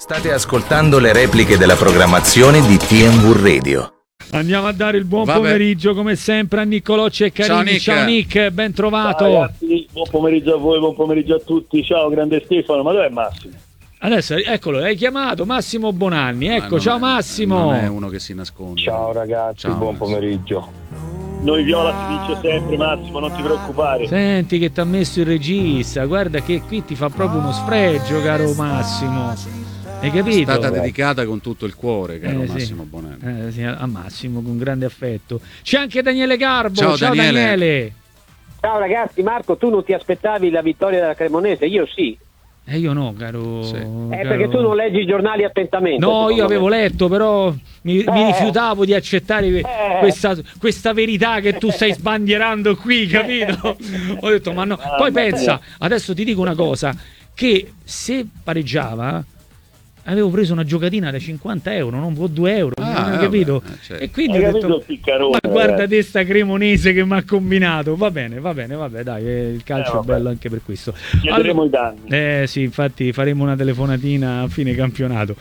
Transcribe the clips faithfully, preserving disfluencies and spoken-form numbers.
State ascoltando le repliche della programmazione di T M V Radio. Andiamo a dare il buon Vabbè. pomeriggio come sempre a Niccolocci e Carini. Ciao Nick. Ciao Nick, ben trovato. Ciao ragazzi, buon pomeriggio a voi, buon pomeriggio a tutti. Ciao grande Stefano, ma dov'è Massimo? Adesso eccolo, l'hai chiamato Massimo Bonanni. Ecco, Ma ciao non è- Massimo. Non è uno che si nasconde. Ciao ragazzi, Ciao, buon Massimo. pomeriggio. Noi Viola si vince sempre Massimo, non ti preoccupare. Senti che ti ha messo il regista, guarda che qui ti fa proprio uno sfregio, caro Massimo. Hai È capito? stata dedicata con tutto il cuore, caro Eh, sì. Massimo Bonanni. Eh, sì, a Massimo con grande affetto. C'è anche Daniele Garbo. Ciao, Ciao Daniele. Daniele. Ciao ragazzi, Marco, tu non ti aspettavi la vittoria della Cremonese? Io sì. E io no, caro. Sì. Eh, caro- perché tu non leggi i giornali attentamente. No, secondo io avevo me. letto, però mi, mi Eh. rifiutavo di accettare Eh. questa, questa verità che tu stai sbandierando qui, capito? Ho detto, ma no. Poi pensa, adesso ti dico una cosa, che se pareggiava avevo preso una giocatina da cinquanta euro, non due euro, Ah, hai vabbè, capito? eh, certo. E quindi Hai ho capito detto, il piccarone? ma guarda ragazzi? te sta Cremonese che mi ha combinato. Va bene, va bene, vabbè, dai, eh, il calcio Eh, è vabbè. bello anche per questo. Chiederemo i danni. Eh sì, infatti faremo una telefonatina a fine campionato.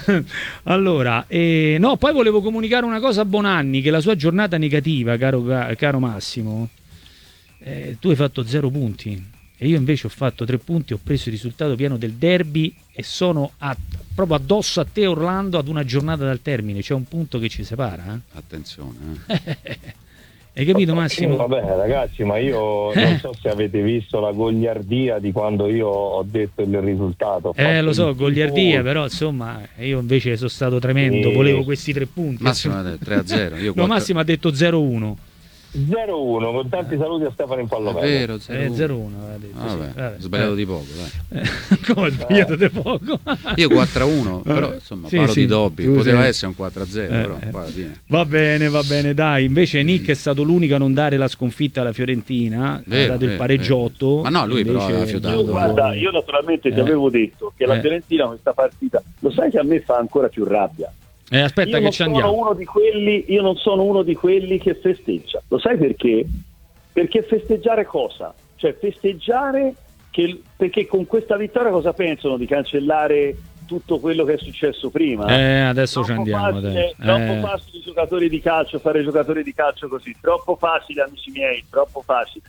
Allora, eh, no, poi volevo comunicare una cosa a Bonanni, che la sua giornata negativa, caro, caro Massimo, eh, tu hai fatto zero punti e io invece ho fatto tre punti, ho preso il risultato pieno del derby e sono a- proprio addosso a te Orlando ad una giornata dal termine, c'è un punto che ci separa. eh? Attenzione. Eh. Hai capito Eh, Massimo? Va bene ragazzi, ma io Eh. non so se avete visto la gogliardia di quando io ho detto il risultato. Ho Eh fatto lo so, il gogliardia, tifo. però insomma io invece sono stato tremendo, Sì. volevo questi tre punti. Massimo ha detto tre a zero. Io No, quattro- Massimo ha detto zero uno. zero uno, con tanti saluti a Stefano in È Pallomello. vero, Eh, zero uno. zero uno aveva detto. Vabbè, sì. Vabbè, sbagliato eh. di poco, dai. Eh, come ho sbagliato di poco? Io quattro a uno, però insomma Sì, parlo sì, di Dobby, tu poteva sei- essere un quattro a zero, Eh, però eh. poi alla fine. Va bene, va bene, dai. Invece Nick è stato l'unico a non dare la sconfitta alla Fiorentina, ha Vero, dato il vero, pareggiotto. vero. Ma no, lui però invece- aveva fiutato. Io, guarda, io naturalmente ti Eh. avevo detto che la Eh. Fiorentina questa partita, lo sai che a me fa ancora più rabbia. Eh, aspetta io che non ci sono andiamo. uno di quelli, io non sono uno di quelli che festeggia. Lo sai perché? Perché festeggiare cosa? Cioè festeggiare che, perché con questa vittoria cosa pensano? Di cancellare tutto quello che è successo prima? Eh, adesso ci Troppo andiamo. facile, Dai. troppo Eh. facile i giocatori di calcio, fare giocatori di calcio così, troppo facile amici miei, troppo facile.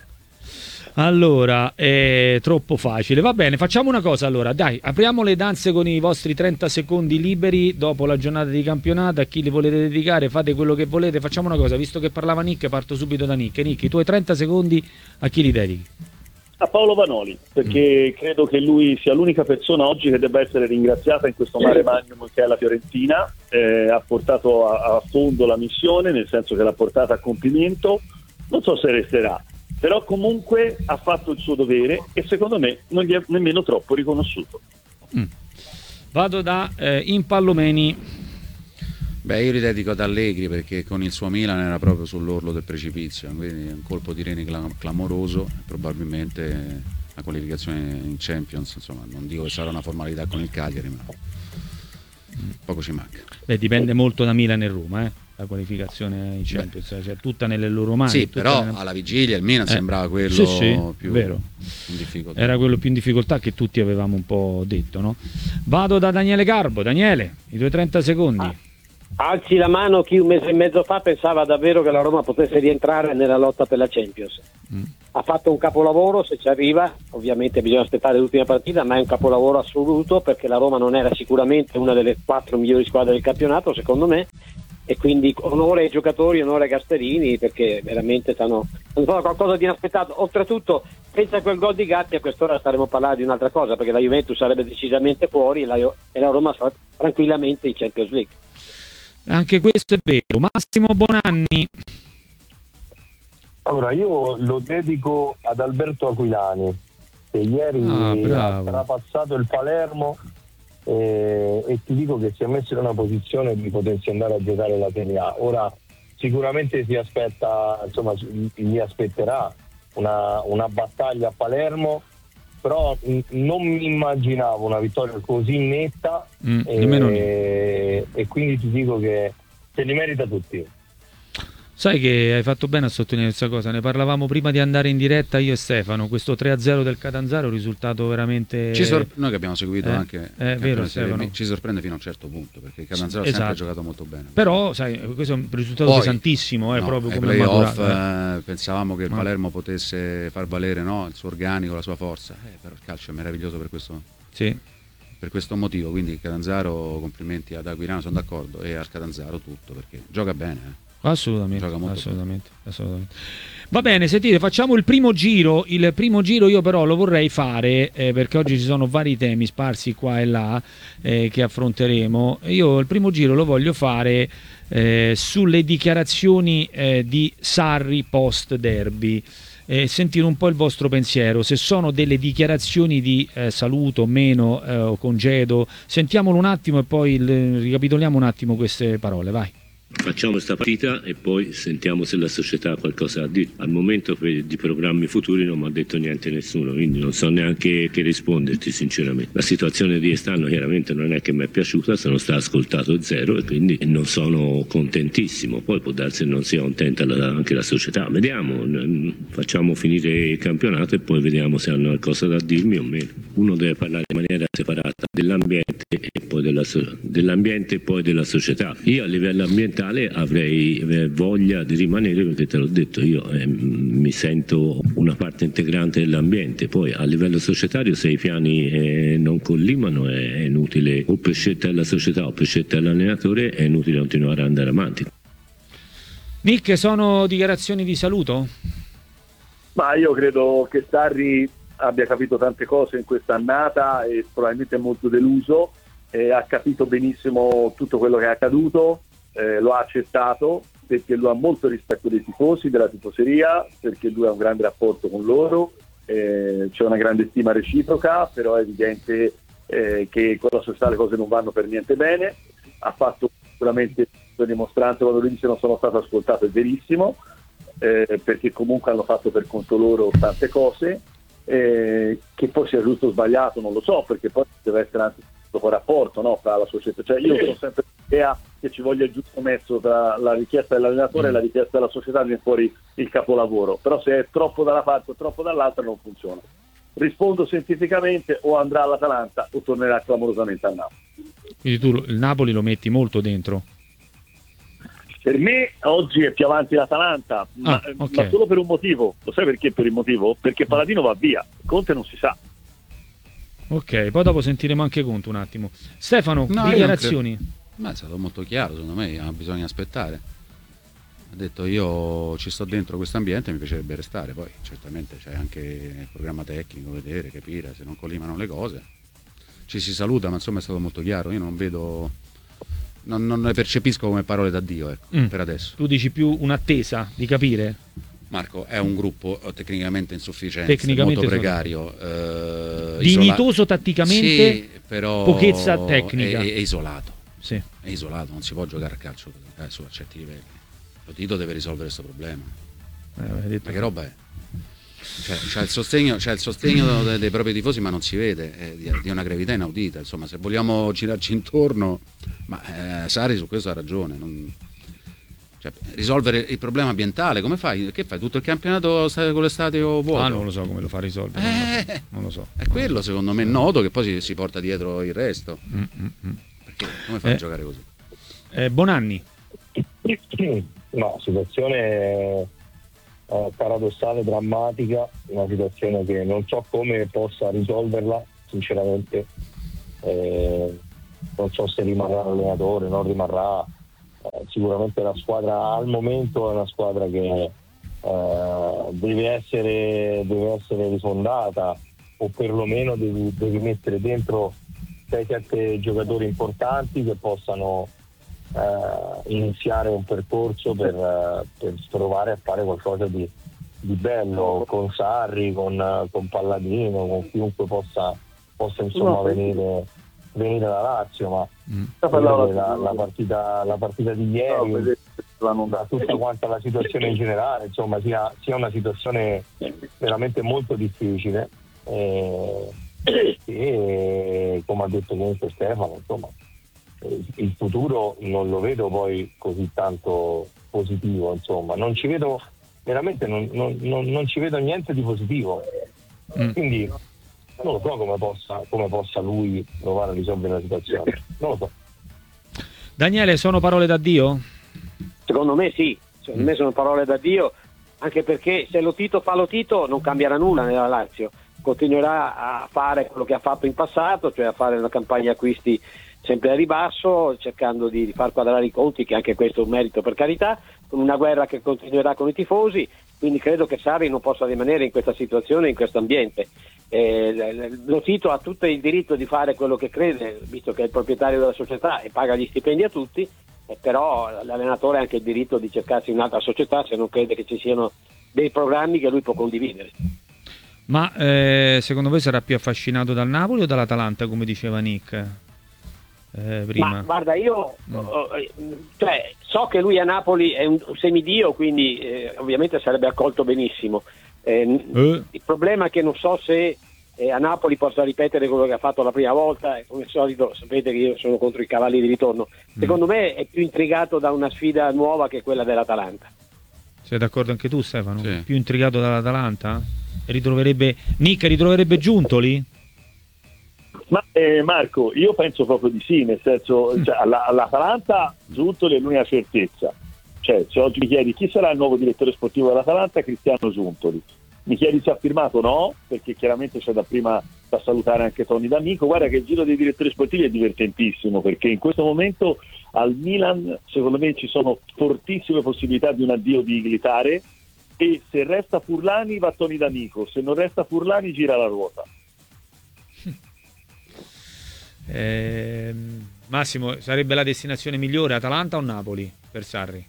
Allora, è troppo facile. Va bene, facciamo una cosa allora. Dai, apriamo le danze con i vostri trenta secondi liberi dopo la giornata di campionato. A chi li volete dedicare, fate quello che volete. Facciamo una cosa, visto che parlava Nick, parto subito da Nick. Nick, i tuoi trenta secondi a chi li dedichi? A Paolo Vanoli, perché credo che lui sia l'unica persona oggi che debba essere ringraziata in questo mare magnum che è la Fiorentina. Eh, ha portato a, a fondo la missione, nel senso che l'ha portata a compimento. Non so se resterà, però comunque ha fatto il suo dovere e secondo me non gli è nemmeno troppo riconosciuto. Mm. Vado da eh, Impallomeni. Beh, io li dedico ad Allegri perché con il suo Milan era proprio sull'orlo del precipizio, quindi un colpo di reni clam- clamoroso, probabilmente la qualificazione in Champions, insomma, non dico che sarà una formalità con il Cagliari, ma poco ci manca. Beh, dipende molto da Milan e Roma, eh, la qualificazione in Champions, cioè tutta nelle loro mani. Sì, tutta però nelle- alla vigilia il Milan Eh, sembrava quello sì, sì, più vero. in difficoltà. Era quello più in difficoltà che tutti avevamo un po' detto, no? Vado da Daniele Garbo. Daniele, i tuoi trenta secondi. Ah. Alzi la mano chi un mese e mezzo fa pensava davvero che la Roma potesse rientrare nella lotta per la Champions. Mm. Ha fatto un capolavoro, se ci arriva, ovviamente bisogna aspettare l'ultima partita, ma è un capolavoro assoluto perché la Roma non era sicuramente una delle quattro migliori squadre del campionato, secondo me, e quindi onore ai giocatori, onore ai Gasperini perché veramente stanno hanno fatto qualcosa di inaspettato. Oltretutto, senza quel gol di Gatti a quest'ora staremo a parlare di un'altra cosa perché la Juventus sarebbe decisamente fuori e la, e la Roma sarà tranquillamente in Champions League. Anche questo è vero. Massimo Bonanni. Allora, io lo dedico ad Alberto Aquilani, che ieri Ah, ha bravo. trapassato il Palermo eh, e ti dico che si è messo in una posizione di potersi andare a giocare la Serie A. Ora sicuramente si aspetta, insomma, gli aspetterà una, una battaglia a Palermo, però mh, non mi immaginavo una vittoria così netta Mm, e, nemmeno io. e quindi ti dico che se li merita tutti. Sai che hai fatto bene a sottolineare questa cosa, ne parlavamo prima di andare in diretta io e Stefano, questo tre a zero del Catanzaro è un risultato veramente... Ci sor- noi che abbiamo seguito eh, anche è vero, Stefano. ci sorprende fino a un certo punto, perché il Catanzaro esatto. ha sempre giocato molto bene. Però sai, questo è un risultato Poi, pesantissimo, è no, proprio ai come play-off, maturato, eh, pensavamo che il Ma... Palermo potesse far valere, no, il suo organico, la sua forza, eh, però il calcio è meraviglioso per questo, sì. per questo motivo, quindi il Catanzaro, complimenti ad Aquilano, sono d'accordo, e al Catanzaro tutto, perché gioca bene, eh. Assolutamente, Gioca assolutamente, assolutamente. Va bene, sentite, facciamo il primo giro. Il primo giro io però lo vorrei fare eh, perché oggi ci sono vari temi sparsi qua e là eh, che affronteremo. Io il primo giro lo voglio fare eh, sulle dichiarazioni eh, di Sarri post derby. Eh, sentire un po' il vostro pensiero, se sono delle dichiarazioni di eh, saluto, meno eh, o congedo. Sentiamolo un attimo e poi il, ricapitoliamo un attimo queste parole, vai. Facciamo questa partita e poi sentiamo se la società ha qualcosa da dire. Al momento per, di programmi futuri non mi ha detto niente nessuno, quindi non so neanche che risponderti sinceramente. La situazione di quest'anno chiaramente non è che mi è piaciuta, sono stato ascoltato zero e quindi non sono contentissimo. Poi può darsi che non sia contenta la, anche la società. Vediamo, facciamo finire il campionato e poi vediamo se hanno qualcosa da dirmi o meno. Uno deve parlare in maniera separata dell'ambiente e poi della, dell'ambiente e poi della società. Io a livello ambientale avrei eh, voglia di rimanere, perché te l'ho detto, io eh, mi sento una parte integrante dell'ambiente. Poi a livello societario, se i piani eh, non collimano, è, è inutile, o per scelta della società o per scelta dell'allenatore, è inutile continuare ad andare avanti. Nick, sono dichiarazioni di saluto? Ma io credo che Sarri abbia capito tante cose in questa annata e probabilmente è molto deluso, eh, ha capito benissimo tutto quello che è accaduto. Eh, lo ha accettato perché lui ha molto rispetto dei tifosi, della tifoseria, perché lui ha un grande rapporto con loro, eh, c'è una grande stima reciproca, però è evidente eh, che con la società le cose non vanno per niente bene. Ha fatto sicuramente la dimostranza quando lui dice non sono stato ascoltato, è verissimo, eh, perché comunque hanno fatto per conto loro tante cose, eh, che poi sia giusto o sbagliato non lo so, perché poi deve essere anche un rapporto, no, tra la società. Cioè io sono sempre l'idea che ci voglia il giusto mezzo tra la richiesta dell'allenatore mm. e la richiesta della società, viene fuori il capolavoro, però se è troppo da una parte o troppo dall'altra non funziona. Rispondo scientificamente: o andrà all'Atalanta o tornerà clamorosamente al Napoli. Quindi tu il Napoli lo metti molto dentro? Per me oggi è più avanti l'Atalanta, ah, ma, okay. ma solo per un motivo. Lo sai perché? Per il motivo? Perché Paladino va via, Conte non si sa. Ok, poi dopo sentiremo anche Conte un attimo. Stefano, no, dichiarazioni? Ma è stato molto chiaro, secondo me, bisogna aspettare. Ha detto: io ci sto dentro questo ambiente, mi piacerebbe restare. Poi certamente c'è anche il programma tecnico, vedere, capire se non collimano le cose. Ci si saluta, ma insomma è stato molto chiaro. Io non vedo, non, non ne percepisco come parole d'addio, ecco, mm. per adesso. Tu dici più un'attesa di capire? Marco, è un gruppo tecnicamente insufficiente, tecnicamente molto precario, eh, dignitoso isola- tatticamente, sì, però pochezza tecnica. È, è isolato, sì. È isolato, non si può giocare a calcio eh, su certi livelli. Lo Tito deve risolvere questo problema. Eh, ma che roba è? Cioè, c'è il sostegno, c'è il sostegno dei, dei propri tifosi, ma non si vede, è di, di una gravità inaudita. Insomma, se vogliamo girarci intorno, ma eh, Sarri su questo ha ragione. Non... Cioè, risolvere il problema ambientale, come fai? Che fai? Tutto il campionato con l'estate o vuoto? Ah, non lo so come lo fa a risolvere. Eh, non lo so. È quello secondo me noto, che poi si, si porta dietro il resto. Mm, mm, mm. Perché come fai eh, a giocare così? Eh, Bonanni. No, situazione eh, paradossale, drammatica, una situazione che non so come possa risolverla, sinceramente. Eh, non so se rimarrà l'allenatore, non rimarrà. Eh, sicuramente la squadra al momento è una squadra che eh, deve essere deve essere rifondata, o perlomeno devi, devi mettere dentro sei sette giocatori importanti che possano eh, iniziare un percorso per, eh, per provare a fare qualcosa di, di bello con Sarri, con, con Palladino, con chiunque possa, possa insomma venire venire da Lazio, ma mm. la, la, partita, la partita di ieri, da tutta quanta la situazione in generale, insomma sia, sia una situazione veramente molto difficile e, e come ha detto comunque Stefano, insomma il futuro non lo vedo poi così tanto positivo, insomma, non ci vedo veramente non, non, non, non ci vedo niente di positivo, mm. quindi non lo so come possa, come possa lui provare a risolvere la situazione, non lo so. Daniele, sono parole d'addio? Secondo me sì, secondo mm. me sono parole d'addio, anche perché se lo Tito fa lo Tito non cambierà nulla nella Lazio, continuerà a fare quello che ha fatto in passato, cioè a fare una campagna acquisti sempre a ribasso, cercando di far quadrare i conti, che anche questo è un merito per carità, con una guerra che continuerà con i tifosi, quindi credo che Sarri non possa rimanere in questa situazione, in questo ambiente. Eh, lo Tito ha tutto il diritto di fare quello che crede, visto che è il proprietario della società e paga gli stipendi a tutti, eh, però l'allenatore ha anche il diritto di cercarsi un'altra società se non crede che ci siano dei programmi che lui può condividere. Ma eh, secondo voi sarà più affascinato dal Napoli o dall'Atalanta, come diceva Nick? Eh, prima. Ma guarda, io mm. cioè, so che lui a Napoli è un semidio, quindi eh, ovviamente sarebbe accolto benissimo. Eh, eh. Il problema è che non so se eh, a Napoli possa ripetere quello che ha fatto la prima volta, e come al solito sapete che io sono contro i cavalli di ritorno. Secondo mm. me è più intrigato da una sfida nuova che quella dell'Atalanta. Sei d'accordo anche tu, Stefano? Sì. Più intrigato dall'Atalanta? Ritroverebbe Nick, ritroverebbe Giuntoli? Ma eh, Marco, io penso proprio di sì, nel senso, cioè, alla, all'Atalanta Giuntoli è l'unica certezza. Cioè, se oggi mi chiedi chi sarà il nuovo direttore sportivo dell'Atalanta, Cristiano Giuntoli. Mi chiedi se ha firmato? No, perché chiaramente c'è da prima da salutare anche Tony D'Amico. Guarda che il giro dei direttori sportivi è divertentissimo, perché in questo momento al Milan secondo me ci sono fortissime possibilità di un addio di Militare, e se resta Furlani va Tony D'Amico, se non resta Furlani gira la ruota. Eh, Massimo, sarebbe la destinazione migliore Atalanta o Napoli per Sarri?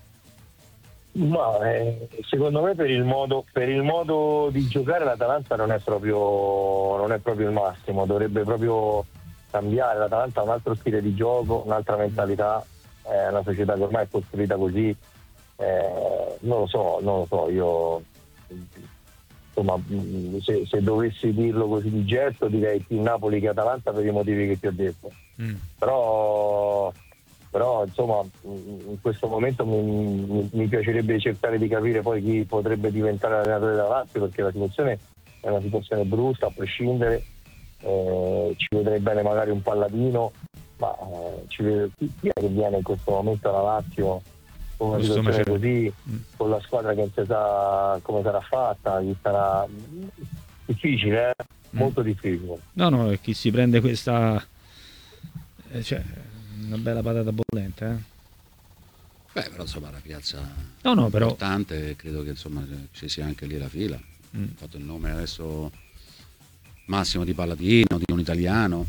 Ma eh, secondo me per il modo per il modo di giocare l'Atalanta non è proprio non è proprio il massimo, dovrebbe proprio cambiare. L'Atalanta ha un altro stile di gioco, un'altra mentalità, è una società che ormai è costruita così, eh, non lo so, non lo so, io insomma se, se dovessi dirlo così di getto direi più Napoli che Atalanta per i motivi che ti ho detto, mm. però però insomma in questo momento mi, mi, mi piacerebbe cercare di capire poi chi potrebbe diventare allenatore della Lazio, perché la situazione è una situazione brutta a prescindere, eh, ci vedrei bene magari un Palladino, ma eh, ci vede, chi, chi è che viene in questo momento alla Lazio con una situazione così, mm. con la squadra che non si sa come sarà fatta, chi sarà difficile, eh? mm. molto difficile. No, no, chi si prende questa eh, cioè una bella patata bollente, eh? Beh, però insomma la piazza no, no, però... importante, credo che insomma ci sia anche lì la fila. Mm. Ho fatto il nome adesso Massimo Di Palladino, di un italiano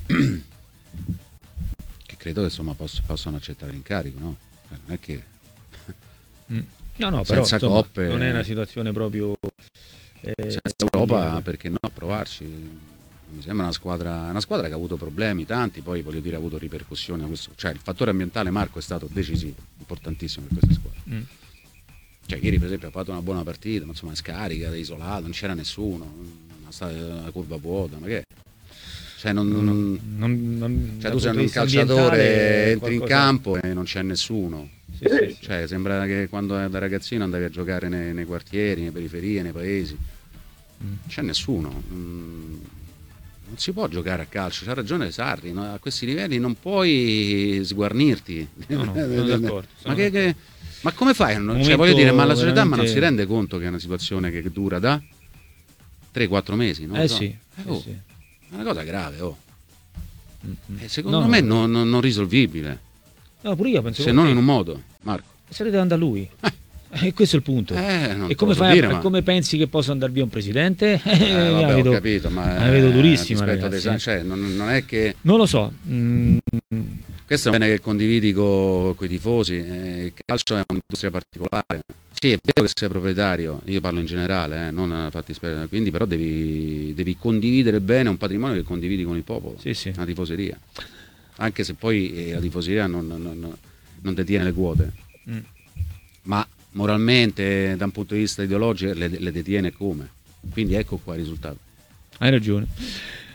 che credo che insomma poss- possano accettare l'incarico, no? Non è che mm. no, no, però senza insomma, coppe non è una situazione proprio eh, senza Europa, perché no, a provarci. Mi sembra una squadra, una squadra che ha avuto problemi tanti, poi voglio dire ha avuto ripercussioni, questo, cioè il fattore ambientale, Marco, è stato decisivo, importantissimo per questa squadra. Mm. Cioè ieri per esempio ha fatto una buona partita, ma insomma scarica, isolato, non c'era nessuno, una curva vuota, ma che? Cioè, non, non, non, non, cioè tu sei un calciatore, entri in campo e non c'è nessuno. Sì, sì, cioè sì. Sembra che quando da ragazzino andavi a giocare nei, nei quartieri, nelle periferie, nei paesi, mm. c'è nessuno. Mm. Non si può giocare a calcio, c'ha ragione Sarri, no? A questi livelli non puoi sguarnirti. No, no, sono d'accordo, sono ma, che, che, ma come fai? Non, cioè, voglio dire, ma la società veramente... ma non si rende conto che è una situazione che dura da tre quattro mesi, no? Eh so. sì, eh, oh, sì. È una cosa grave, oh. Mm-hmm. E secondo no, me no. Non, non, non risolvibile. No, pure io penso se non te. In un modo, Marco. Se ne deve andare lui. Eh. E questo è il punto. Eh, e come, fai, dire, ma... come pensi che possa andare via un presidente? Eh, vabbè, vedo, ho capito, ma la vedo durissima. Dei, cioè, non, non è che. Non lo so. Mm. Questo è bene che condividi con i tifosi. Eh, il calcio è un'industria particolare. Sì, è vero che sei proprietario, io parlo in generale, eh, non a fatti specie, quindi però devi, devi condividere bene un patrimonio che condividi con il popolo, sì, sì. Una tifoseria. Anche se poi eh, la tifoseria non, non, non detiene le quote. Mm. Ma moralmente, da un punto di vista ideologico, le, le detiene come. Quindi ecco qua il risultato. Hai ragione.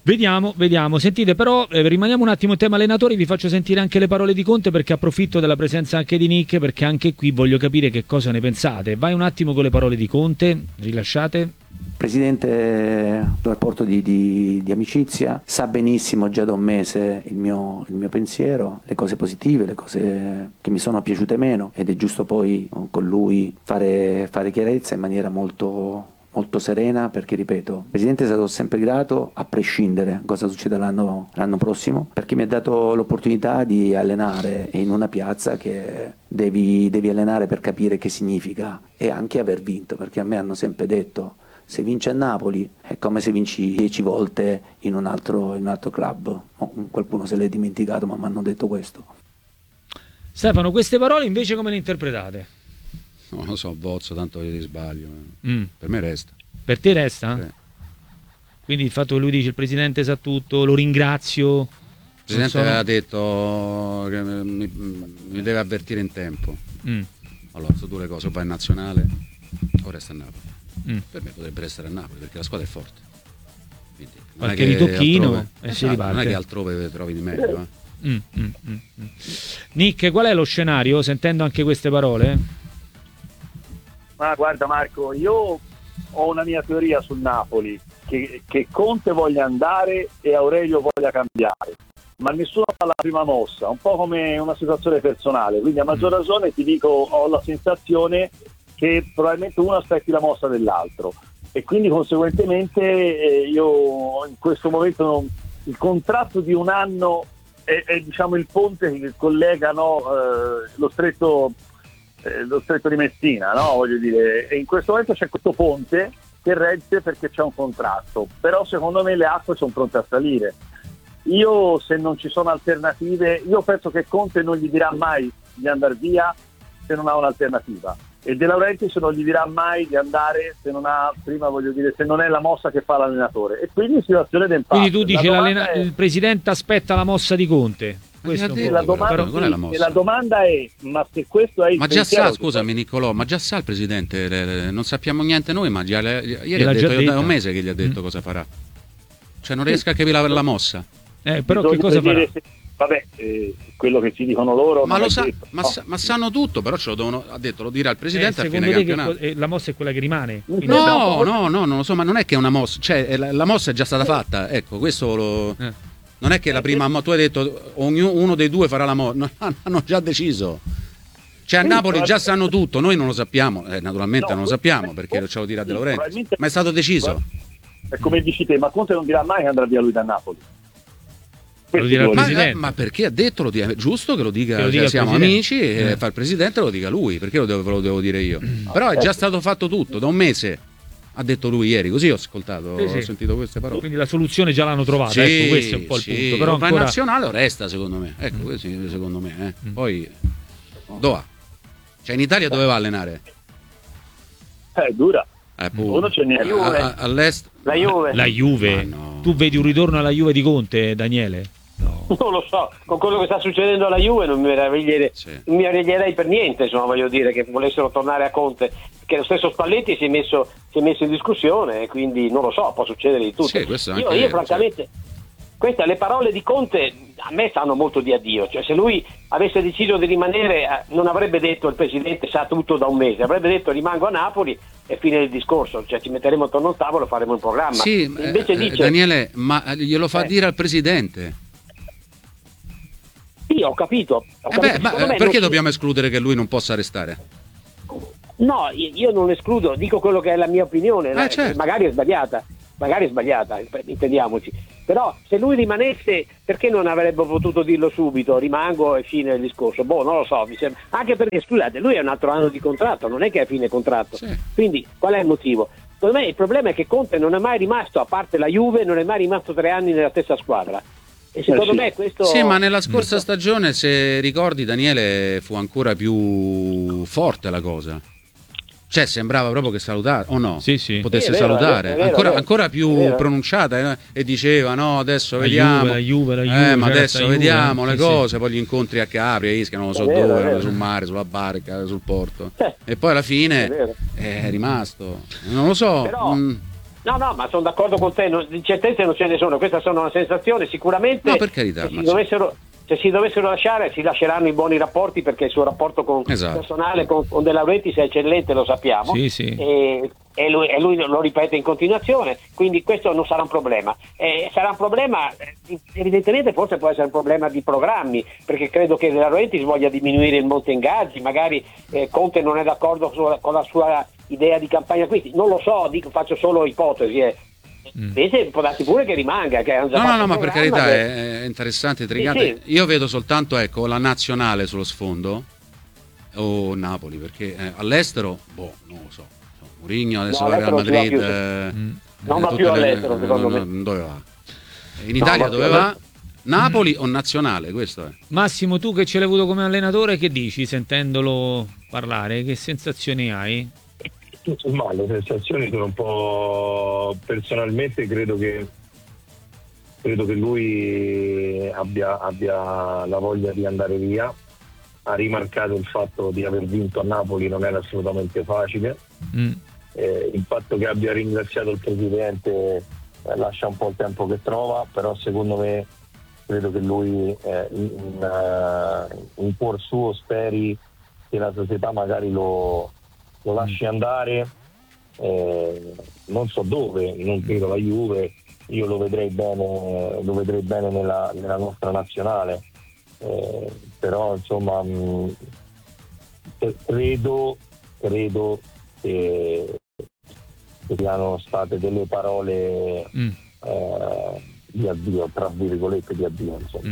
Vediamo, vediamo. Sentite, però eh, rimaniamo un attimo in tema allenatori, vi faccio sentire anche le parole di Conte, perché approfitto della presenza anche di Nick, perché anche qui voglio capire che cosa ne pensate. Vai un attimo con le parole di Conte, rilasciate. Presidente, un rapporto di, di, di amicizia, sa benissimo già da un mese il mio, il mio pensiero, le cose positive, le cose che mi sono piaciute meno, ed è giusto poi con lui fare, fare chiarezza in maniera molto... molto serena, perché ripeto, il Presidente è stato sempre grato a prescindere cosa succeda l'anno, l'anno prossimo, perché mi ha dato l'opportunità di allenare in una piazza che devi, devi allenare per capire che significa, e anche aver vinto, perché a me hanno sempre detto se vinci a Napoli è come se vinci dieci volte in un altro, in un altro club. Oh, qualcuno se l'è dimenticato, ma mi hanno detto questo. Stefano, queste parole invece come le interpretate? Non lo so, bozzo, tanto io ti sbaglio. Mm. Per me resta. Per te resta? Sì. Quindi il fatto che lui dice il Presidente sa tutto, lo ringrazio. Il Presidente sono... aveva detto che mi, mi deve avvertire in tempo. Mm. Allora, su due cose, o vai in nazionale o resta a Napoli. Mm. Per me potrebbe restare a Napoli, perché la squadra è forte. Quindi, non qualche è che ritocchino altrove, e si esatto, riparte. non è che altrove trovi di meglio. Eh. Mm, mm, mm, mm. Nick, qual è lo scenario, sentendo anche queste parole? Ma guarda Marco, io ho una mia teoria sul Napoli, che, che Conte voglia andare e Aurelio voglia cambiare, ma nessuno fa la prima mossa, un po' come una situazione personale, quindi a maggior ragione ti dico, ho la sensazione che probabilmente uno aspetti la mossa dell'altro, e quindi conseguentemente eh, io in questo momento non, il contratto di un anno è, è diciamo il ponte che collega, no, eh, lo stretto eh, lo stretto di Messina, no? Voglio dire, e in questo momento c'è questo ponte che regge perché c'è un contratto, però secondo me le acque sono pronte a salire. Io, se non ci sono alternative, io penso che Conte non gli dirà mai di andare via se non ha un'alternativa, e De Laurentiis non gli dirà mai di andare se non ha, prima voglio dire, se non è la mossa che fa l'allenatore, e quindi situazione d'impasse. Quindi tu dici è... il Presidente aspetta la mossa di Conte. Questo sì, la, domanda, però, qual è la sì, mossa? la domanda è, ma se questo è il ma già pensiero, sa, scusami Niccolò, ma già sa il Presidente, le, le, non sappiamo niente noi, ma già, le, ieri l'ha ha detto, già io da detta. un mese che gli ha detto mm. cosa farà. Cioè non riesco a capire la, la mossa. Eh, però bisogna che cosa farà? Se, vabbè, eh, quello che ci dicono loro. Ma, non lo sa, detto, ma, no. sa, ma sanno tutto, però ce lo devono, ha detto, lo dirà il Presidente eh, a fine te campionato. che, eh, la mossa è quella che rimane? No, no, no, non lo so, ma non è che è una mossa, cioè la, la mossa è già stata fatta, ecco, questo lo... Eh. Non è che la prima, tu hai detto ognuno, uno dei due farà la mossa, no, hanno già deciso. Cioè a Napoli già sanno tutto, noi non lo sappiamo, eh, naturalmente no, non lo sappiamo perché ce lo dirà De Laurentiis, ma è stato deciso. È come dici te, ma Conte non dirà mai che andrà via lui da Napoli. Lo dirà il ma, Presidente. ma perché ha detto, lo dica, è giusto che lo dica, che lo dica cioè, siamo Presidente. amici e eh. fa il Presidente, lo dica lui, perché lo devo, lo devo dire io. Mm. Però è già stato fatto tutto, da un mese. Ha detto lui ieri, così ho ascoltato, sì, ho sì. sentito queste parole. Quindi la soluzione già l'hanno trovata, sì, ecco, questo è un po' il sì. punto. Però ancora... ancora... nazionale o resta secondo me, ecco, mm. questo secondo me. Eh. Mm. Poi, dove? Cioè in Italia dove va a allenare? È dura. Eh, Uno c'è niente. A, a, all'est? La Juve. La Juve. No. Tu vedi un ritorno alla Juve di Conte, Daniele? No. Non lo so, con quello che sta succedendo alla Juve non mi meraviglierei, sì. non mi meraviglierei per niente, insomma, voglio dire, che volessero tornare a Conte, che lo stesso Spalletti si è messo, si è messo in discussione, e quindi non lo so, può succedere di tutto. Sì, questo io, anche io è, francamente, sì. queste le parole di Conte a me sanno molto di addio, cioè se lui avesse deciso di rimanere non avrebbe detto il Presidente sa tutto da un mese, avrebbe detto rimango a Napoli e fine del discorso, cioè ci metteremo attorno a un tavolo e faremo un programma. Sì, invece eh, dice, Daniele, ma glielo fa eh. dire al Presidente. Sì, ho capito. Ho eh beh, capito. Ma, perché non... dobbiamo escludere che lui non possa restare? No, io non escludo, dico quello che è la mia opinione, eh, certo. magari è sbagliata, magari è sbagliata, intendiamoci. Però se lui rimanesse, perché non avrebbe potuto dirlo subito? Rimango e fine del discorso. Boh, non lo so, mi sembra. Anche perché, scusate, lui ha un altro anno di contratto, non è che è a fine contratto. Sì. Quindi qual è il motivo? Secondo me il problema è che Conte non è mai rimasto, a parte la Juve, non è mai rimasto tre anni nella stessa squadra. E secondo eh sì. me questo... Sì, ma nella scorsa stagione, se ricordi Daniele, fu ancora più forte la cosa. Cioè sembrava proprio che salutare, o no? Sì, sì. Potesse sì, è vero, salutare. è vero, ancora, è vero. ancora più È vero. pronunciata, eh? E diceva no, adesso la vediamo. Juve, la Juve, la Juve, eh, ma certo, adesso Juve, vediamo le sì, cose, sì. poi gli incontri a Capri, a Ischia, non lo so È vero, dove, è vero. sul mare, sulla barca, sul porto. Eh. E poi alla fine È vero. è rimasto. Non lo so. Però... mh. No, no, ma sono d'accordo con te, non, di certezze non ce ne sono, queste sono una sensazione, sicuramente No, per carità, se, ma si sì. dovessero, se si dovessero lasciare si lasceranno i buoni rapporti, perché il suo rapporto con Esatto. personale con, con De Laurentiis è eccellente, lo sappiamo, Sì, sì. E, e, lui, e lui lo ripete in continuazione, quindi questo non sarà un problema. Eh, sarà un problema, eh, evidentemente forse può essere un problema di programmi, perché credo che De Laurentiis voglia diminuire il monte ingaggi, magari eh, Conte non è d'accordo su, con la sua idea di campagna acquisti, non lo so, dico, faccio solo ipotesi, eh. Invece può darsi pure che rimanga, che hanno già No, no, fatto no, un ma per programma carità che- è, è interessante, intrigante. Sì, Io vedo soltanto, ecco, la nazionale sullo sfondo o Napoli, perché eh, all'estero, boh, non lo so. Mourinho adesso No, va al Real all'estero non Madrid. si va più, eh, Mm. non eh, va tutte più le- all'estero, secondo me. non- Dove va? In Italia va dove più va? all'estero. Napoli o nazionale? Questo è. Massimo, tu che ce l'hai avuto come allenatore, che dici sentendolo parlare? Che sensazioni hai? Tutto sommato, le sensazioni sono un po', personalmente credo che credo che lui abbia, abbia la voglia di andare via. Ha rimarcato il fatto di aver vinto a Napoli non era assolutamente facile. Mm. Eh, il fatto che abbia ringraziato il presidente eh, lascia un po' il tempo che trova, però secondo me credo che lui eh, in, in, uh, in cuor suo speri che la società magari lo, lo lasci andare, eh, non so dove, non credo la Juve, io lo vedrei bene, lo vedrei bene nella, nella nostra nazionale, eh, però insomma mh, credo, credo che, che siano state delle parole Mm. eh, di addio, tra virgolette di addio, insomma. Mm.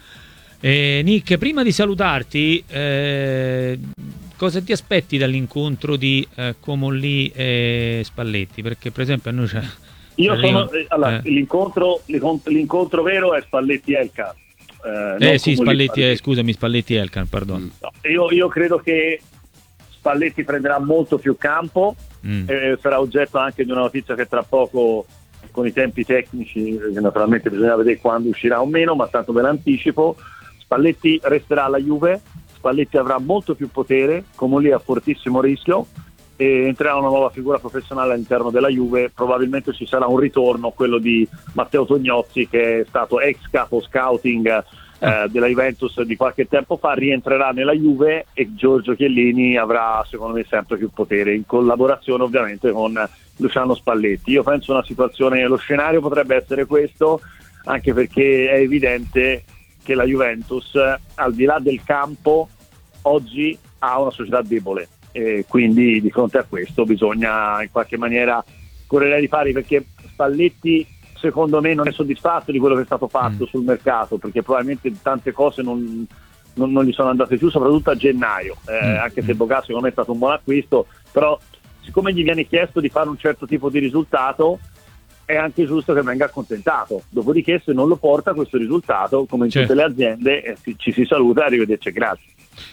Eh, Nick, prima di salutarti, eh, cosa ti aspetti dall'incontro di eh, Comolli e Spalletti? Perché per esempio a noi c'è... Io c'è sono, lì- eh, allora, eh. l'incontro, l'incontro vero è Spalletti-Elkan. Eh, Eh non sì, Comolli- Spalletti, eh, scusami, Spalletti Elkan, perdono. No, io, io credo che Spalletti prenderà molto più campo, Mm. eh, sarà oggetto anche di una notizia che tra poco, con i tempi tecnici, che naturalmente bisogna vedere quando uscirà o meno, ma tanto ve l'anticipo, Spalletti resterà alla Juve, Spalletti avrà molto più potere, Comolli a fortissimo rischio, e entrerà una nuova figura professionale all'interno della Juve. Probabilmente ci sarà un ritorno, quello di Matteo Tognozzi, che è stato ex capo scouting eh, della Juventus di qualche tempo fa, rientrerà nella Juve e Giorgio Chiellini avrà secondo me sempre più potere, in collaborazione ovviamente con Luciano Spalletti. Io penso una situazione, lo scenario potrebbe essere questo, anche perché è evidente che la Juventus, al di là del campo, oggi ha una società debole, e quindi di fronte a questo bisogna in qualche maniera correre ai ripari, perché Spalletti secondo me non è soddisfatto di quello che è stato fatto mm. sul mercato, perché probabilmente tante cose non, non, non gli sono andate giù, soprattutto a gennaio, eh, mm. anche se Boga secondo me è stato un buon acquisto, però siccome gli viene chiesto di fare un certo tipo di risultato è anche giusto che venga accontentato, dopodiché se non lo porta questo risultato, come in certo. tutte le aziende, eh, ci, ci si saluta e arrivederci, grazie.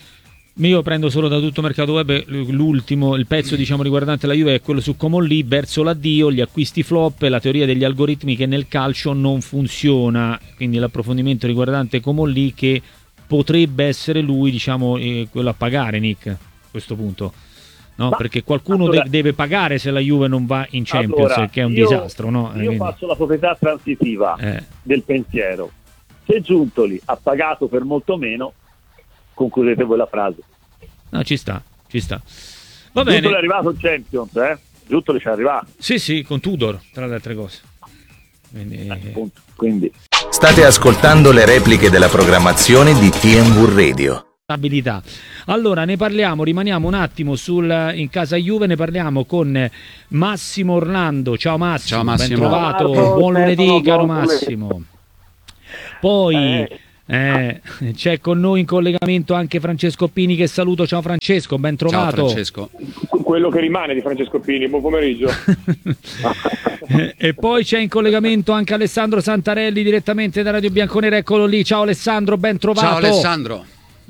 Io prendo solo da tutto mercato web l'ultimo, il pezzo diciamo riguardante la Juve è quello su Comolli, verso l'addio, gli acquisti flop e la teoria degli algoritmi che nel calcio non funziona, quindi l'approfondimento riguardante Comolli, che potrebbe essere lui diciamo eh, quello a pagare, Nick, a questo punto. No, Ma, perché qualcuno allora, de- deve pagare se la Juve non va in Champions, allora, che è un io, disastro, no? Io Quindi, faccio la proprietà transitiva eh. del pensiero. Se Giuntoli ha pagato per molto meno, concludete voi la frase. No, ci sta, ci sta. Va Giuntoli bene. è arrivato in Champions, eh? Giuntoli ci è arrivato. Sì, sì, con Tudor, tra le altre cose. Quindi, Eh, appunto, quindi. State ascoltando le repliche della programmazione di T M V Radio. Abilità. Allora ne parliamo, rimaniamo un attimo sul, in casa Juve, ne parliamo con Massimo Orlando. Ciao Massimo, Ciao Massimo. ben trovato, Ciao, buon lunedì buon caro lunedì. Massimo. Poi Eh. eh, c'è con noi in collegamento anche Francesco Pini, che saluto. Ciao Francesco, ben Ciao trovato. Francesco. Quello che rimane di Francesco Pini, buon pomeriggio. E poi c'è in collegamento anche Alessandro Santarelli direttamente da Radio Bianconera, eccolo lì. Ciao Alessandro, ben trovato. Ciao Alessandro.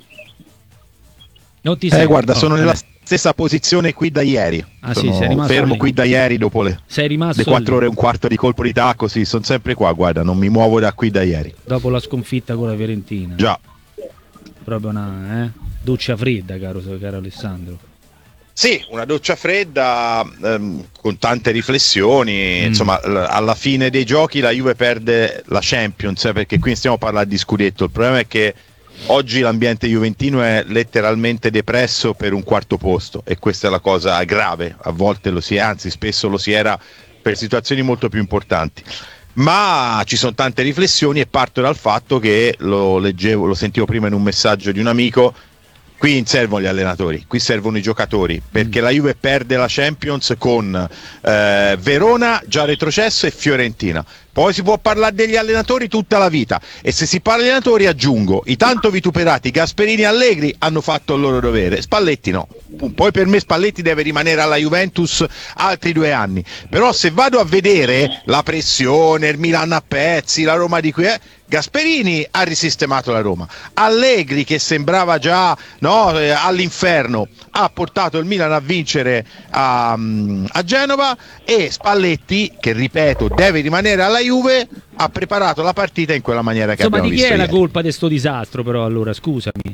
Non ti Eh, sento. guarda, sono Oh, nella eh. stessa posizione qui da ieri. Ah, sono sì, sei rimasto fermo lì. qui da ieri dopo le, Sei rimasto le quattro lì. ore e un quarto di colpo di tacco. Sì, sono sempre qua, guarda, non mi muovo da qui da ieri. Dopo la sconfitta con la Fiorentina. Già. Proprio una eh? doccia fredda, caro, caro Alessandro. Sì, una doccia fredda ehm, con tante riflessioni, mm. insomma l- alla fine dei giochi la Juve perde la Champions, eh, perché qui stiamo parlando di scudetto. Il problema è che oggi l'ambiente juventino è letteralmente depresso per un quarto posto e questa è la cosa grave, a volte lo si è, anzi spesso lo si era per situazioni molto più importanti. Ma ci sono tante riflessioni e parto dal fatto che lo leggevo, lo sentivo prima in un messaggio di un amico. Qui non servono gli allenatori, qui servono i giocatori, perché mm. la Juve perde la Champions con eh, Verona già retrocesso e Fiorentina. Poi si può parlare degli allenatori tutta la vita e se si parla di allenatori aggiungo i tanto vituperati Gasperini e Allegri hanno fatto il loro dovere, Spalletti no. Poi per me Spalletti deve rimanere alla Juventus altri due anni, però se vado a vedere la pressione, il Milan a pezzi, la Roma di qui eh, Gasperini ha risistemato la Roma, Allegri che sembrava già no, eh, all'inferno ha portato il Milan a vincere a, a Genova e Spalletti, che ripeto deve rimanere alla Juve, ha preparato la partita in quella maniera che Insomma, abbiamo visto. Ma visto di chi è ieri. la colpa di sto disastro però allora, scusami?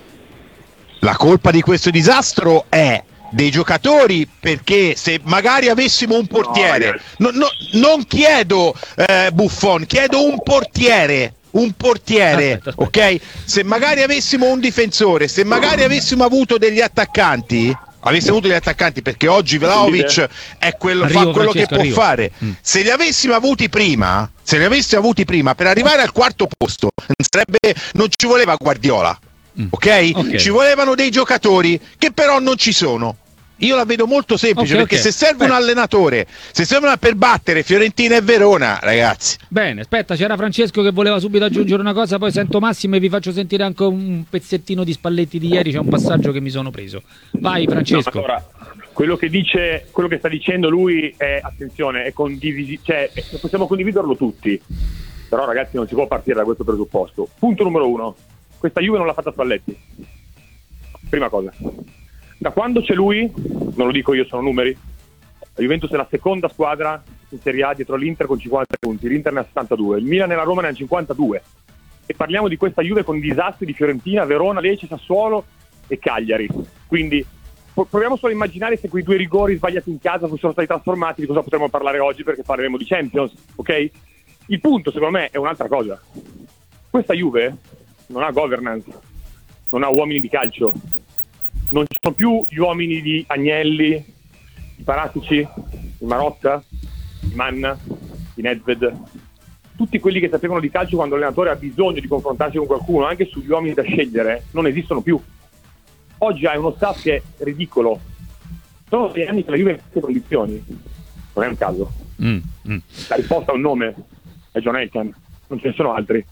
La colpa di questo disastro è dei giocatori, perché se magari avessimo un portiere, no, no, non chiedo eh, Buffon, chiedo un portiere, un portiere, aspetta, aspetta. ok? Se magari avessimo un difensore, se magari avessimo avuto degli attaccanti, avessimo avuto degli attaccanti, perché oggi Vlahovic è quello, arrivo, fa quello Francesco, che può arrivo. fare. Mm. Se li avessimo avuti prima, se li avessimo avuti prima, per arrivare al quarto posto, sarebbe, non ci voleva Guardiola. Mm. Okay? ok? Ci volevano dei giocatori che però non ci sono. Io la vedo molto semplice, okay, perché okay. se serve Beh. un allenatore, se serve una per battere Fiorentina e Verona, ragazzi. Bene, aspetta, c'era Francesco che voleva subito aggiungere una cosa, poi sento Massimo e vi faccio sentire anche un pezzettino di Spalletti di ieri, c'è un passaggio che mi sono preso. Vai Francesco. No, allora, quello che dice, quello che sta dicendo lui è, attenzione, è condivisi- cioè possiamo condividerlo tutti. Però ragazzi non si può partire da questo presupposto. Punto numero uno. Questa Juve non l'ha fatta Spalletti. Prima cosa. Da quando c'è lui, non lo dico io, sono numeri, la Juventus è la seconda squadra in Serie A dietro l'Inter con cinquanta punti, l'Inter ne ha settantadue, il Milan e la Roma ne ha cinquantadue. E parliamo di questa Juve con disastri di Fiorentina, Verona, Lecce, Sassuolo e Cagliari. Quindi proviamo solo a immaginare se quei due rigori sbagliati in casa fossero stati trasformati, di cosa potremmo parlare oggi, perché parleremo di Champions, ok? Il punto secondo me è un'altra cosa. Questa Juve non ha governance, non ha uomini di calcio, non ci sono più gli uomini di Agnelli, i Paratici, i Marotta, i Manna, i Nedved, tutti quelli che sapevano di calcio quando l'allenatore ha bisogno di confrontarsi con qualcuno, anche sugli uomini da scegliere, non esistono più. Oggi hai uno staff che è ridicolo. Sono sei anni che la Juve è in queste condizioni, non è un caso. Mm, mm. La risposta ha un nome, è John Elkann, non ce ne sono altri.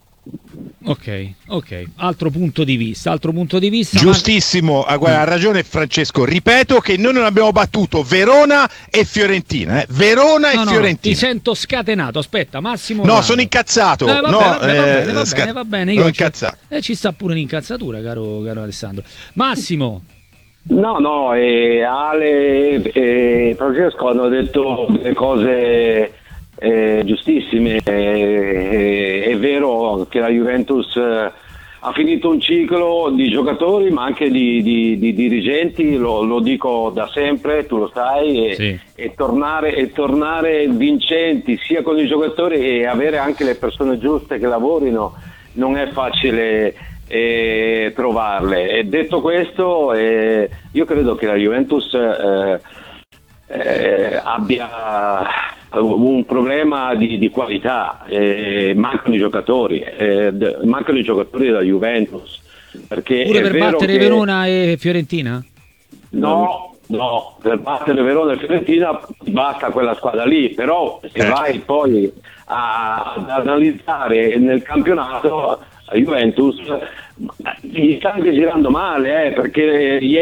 Ok, ok, altro punto di vista, altro punto di vista. Giustissimo, ma... guarda, ha ragione Francesco, ripeto che noi non abbiamo battuto Verona e Fiorentina, eh? Verona no, e no, Fiorentina. Ti sento scatenato, aspetta, Massimo. No, Rado. sono incazzato. Eh, vabbè, no, vabbè, eh, va bene, va sca... bene, va bene, io incazzato. Eh, ci sta pure un'incazzatura, caro, caro Alessandro. Massimo. No, no, eh, Ale e Francesco hanno detto delle cose Eh, giustissime, eh, eh, è vero che la Juventus eh, ha finito un ciclo di giocatori ma anche di, di, di dirigenti, lo, lo dico da sempre, tu lo sai, e, sì. e, tornare, e tornare vincenti sia con i giocatori e avere anche le persone giuste che lavorino non è facile eh, trovarle. E detto questo, eh, io credo che la Juventus eh, eh, abbia un problema di, di qualità, eh, mancano i giocatori, eh, d- mancano i giocatori della Juventus. Perché pure è per vero battere che... Verona e Fiorentina? No, no, per battere Verona e Fiorentina basta quella squadra lì, però se vai poi a, ad analizzare nel campionato la Juventus gli sta anche girando male, eh, perché ieri